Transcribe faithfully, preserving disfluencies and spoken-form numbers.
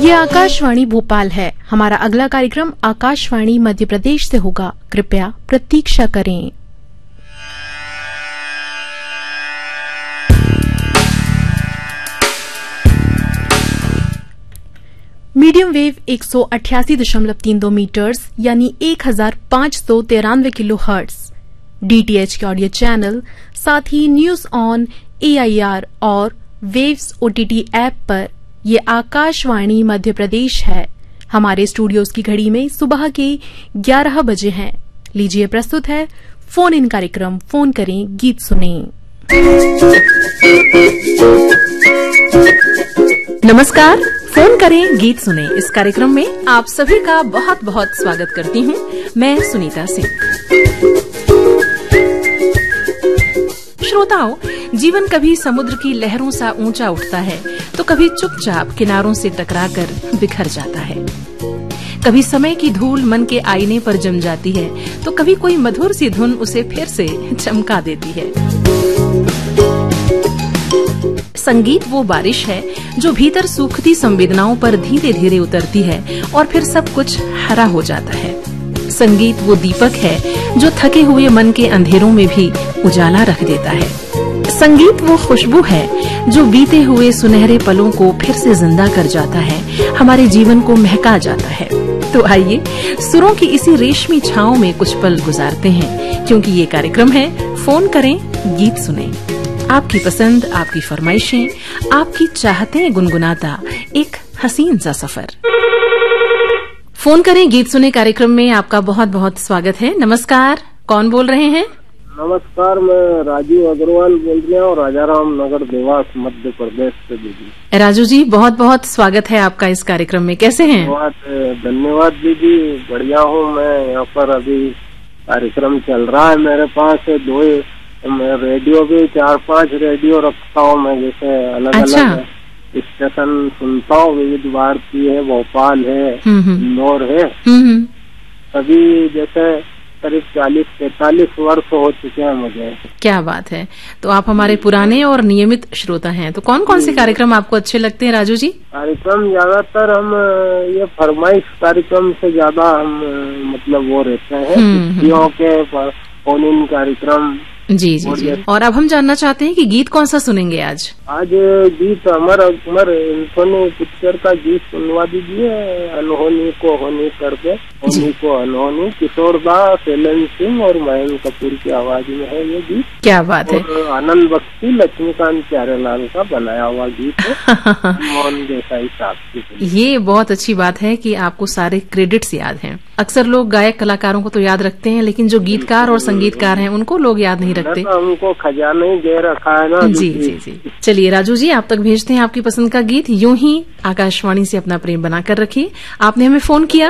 ये आकाशवाणी भोपाल है। हमारा अगला कार्यक्रम आकाशवाणी मध्य प्रदेश से होगा। कृपया प्रतीक्षा करें। मीडियम वेव एक सौ अठासी दशमलव तीन दो मीटर्स यानी एक हजार पांच सौ तिरानवे किलो हर्ट्ज, डीटीएच के ऑडियो चैनल, साथ ही न्यूज ऑन एआईआर और वेव्स ओटीटी ऐप पर ये आकाशवाणी मध्य प्रदेश है। हमारे स्टूडियोज की घड़ी में सुबह के ग्यारह बजे हैं। लीजिए प्रस्तुत है फोन इन कार्यक्रम फोन करें गीत सुनें। नमस्कार, फोन करें गीत सुने इस कार्यक्रम में आप सभी का बहुत बहुत स्वागत करती हूँ। मैं सुनीता सिंह। श्रोताओं, जीवन कभी समुद्र की लहरों सा ऊंचा उठता है तो कभी चुपचाप किनारों से टकराकर बिखर जाता है। कभी समय की धूल मन के आईने पर जम जाती है तो कभी कोई मधुर सी धुन उसे फिर से चमका देती है। संगीत वो बारिश है जो भीतर सूखती संवेदनाओं पर धीरे धीरे उतरती है और फिर सब कुछ हरा हो जाता है। संगीत वो दीपक है जो थके हुए मन के अंधेरों में भी उजाला रख देता है। संगीत वो खुशबू है जो बीते हुए सुनहरे पलों को फिर से जिंदा कर जाता है, हमारे जीवन को महका जाता है। तो आइए सुरों की इसी रेशमी छांव में कुछ पल गुजारते हैं, क्योंकि ये कार्यक्रम है फोन करें गीत सुने। आपकी पसंद, आपकी फरमाइशें, आपकी चाहतें गुनगुनाता एक हसीन सा सफर। फोन करें गीत सुने कार्यक्रम में आपका बहुत बहुत स्वागत है। नमस्कार, कौन बोल रहे हैं? नमस्कार, मैं राजू अग्रवाल बोल रही हूँ, राजाराम नगर देवास मध्य प्रदेश से। दीदी राजू जी, बहुत बहुत स्वागत है आपका इस कार्यक्रम में। कैसे हैं? बहुत धन्यवाद दीदी, बढ़िया हूँ मैं। यहाँ पर अभी कार्यक्रम चल रहा है मेरे पास दो मैं रेडियो भी चार पांच रेडियो रखता हूँ मैं, जैसे अलग अच्छा। अलग स्टेशन सुनता हूँ। विविध भारती है, भोपाल है, इंदौर है। अभी जैसे करीब चालीस पैंतालीस वर्ष हो चुके हैं मुझे। क्या बात है। तो आप हमारे पुराने और नियमित श्रोता हैं। तो कौन कौन से कार्यक्रम आपको अच्छे लगते हैं राजू जी? कार्यक्रम ज्यादातर हम ये फरमाइश कार्यक्रम से ज्यादा हम मतलब वो रहते हैं के फोन इन कार्यक्रम। जी जी जी। और अब हम जानना चाहते हैं कि गीत कौन सा सुनेंगे आज? आज गीत अमर अकबर एंथोनी पिक्चर का गीत सुनवा दीजिए। अनहोनी को होनी कर दे, होनी को अनहोनी। किशोर दास, एलन सिंह और महेंद्र कपूर की आवाज में है ये गीत। क्या बात है। आनंद बख्शी, लक्ष्मीकांत प्यारेलाल का बनाया हुआ गीत है। मोहन देसाई साहब की। ये बहुत अच्छी बात है कि आपको सारे क्रेडिट्स याद हैं। अक्सर लोग गायक कलाकारों को तो याद रखते हैं, लेकिन जो गीतकार और संगीतकार हैं उनको लोग याद नहीं रखते। तो हमको खजाना ही दे रखा है ना। जी जी जी। चलिए राजू जी, आप तक भेजते हैं आपकी पसंद का गीत। यूं ही आकाशवाणी से अपना प्रेम बनाकर रखिए। आपने हमें फोन किया,